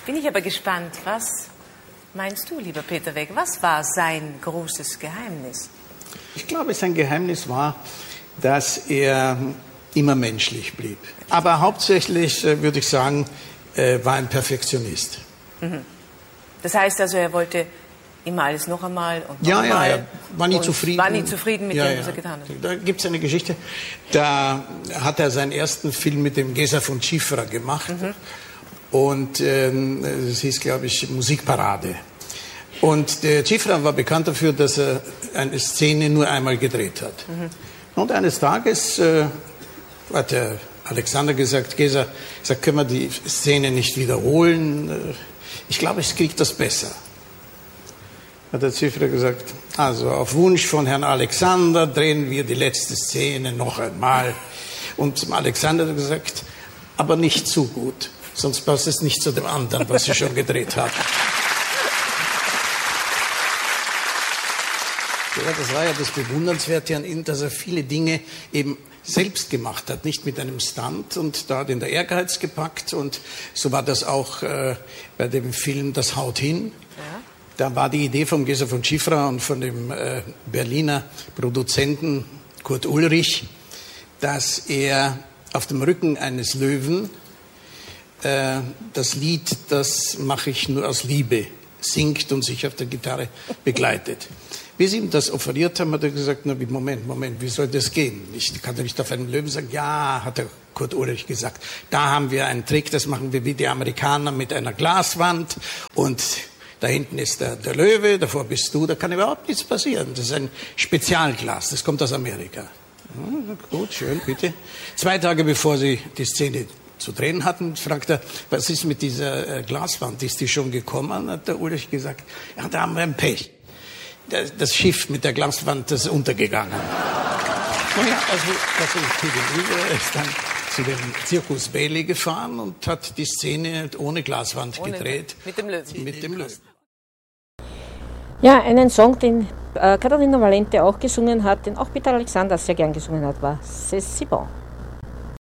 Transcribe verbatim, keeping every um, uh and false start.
Jetzt bin ich aber gespannt, was meinst du, lieber Peter Weg, was war sein großes Geheimnis? Ich glaube, sein Geheimnis war, dass er immer menschlich blieb. Aber hauptsächlich, äh, würde ich sagen, äh, war ein Perfektionist. Mhm. Das heißt also, er wollte immer alles noch einmal und noch ja, einmal. Ja, er war nie zufrieden. War nie zufrieden mit ja, dem, ja. was er getan hat. Da gibt es eine Geschichte, da hat er seinen ersten Film mit dem Gesa von Cifra gemacht. Mhm. Und ähm, es hieß, glaube ich, Musikparade. Und der Cifra war bekannt dafür, dass er eine Szene nur einmal gedreht hat. Mhm. Und eines Tages äh, hat der Alexander gesagt, Gesa, sagt, können wir die Szene nicht wiederholen? Ich glaube, ich kriege das besser. Hat der Cifra gesagt, also auf Wunsch von Herrn Alexander drehen wir die letzte Szene noch einmal. Und zum Alexander hat er gesagt, aber nicht zu gut, sonst passt es nicht zu dem anderen, was Sie schon gedreht haben. Ja, das war ja das Bewundernswerte an ihm, dass er viele Dinge eben selbst gemacht hat, nicht mit einem Stunt, und da hat ihn der Ehrgeiz gepackt, und so war das auch äh, bei dem Film Das Haut hin. Ja. Da war die Idee vom Gesa von Cifra und von dem äh, Berliner Produzenten Kurt Ulrich, dass er auf dem Rücken eines Löwen äh, das Lied Das mache ich nur aus Liebe singt und sich auf der Gitarre begleitet. Wie sie ihm das offeriert haben, hat er gesagt, na, Moment, Moment, wie soll das gehen? Ich kann doch nicht auf einen Löwen sagen. Ja, hat der Kurt Ulrich gesagt, da haben wir einen Trick, das machen wir wie die Amerikaner mit einer Glaswand, und da hinten ist der, der Löwe, davor bist du, da kann überhaupt nichts passieren. Das ist ein Spezialglas, das kommt aus Amerika. Ja, gut, schön, bitte. Zwei Tage bevor sie die Szene zu drehen hatten, fragt er, was ist mit dieser äh, Glaswand, ist die schon gekommen? Hat der Ulrich gesagt, ja, da haben wir ein Pech. Das, das Schiff mit der Glaswand, das ist untergegangen. Naja, also, also er ist dann zu dem Zirkus Bailey gefahren und hat die Szene ohne Glaswand ohne, gedreht. Mit dem Löwen. Mit dem Löwen. Ja, einen Song, den äh, Katharina Valente auch gesungen hat, den auch Peter Alexander sehr gern gesungen hat, war C'est si bon.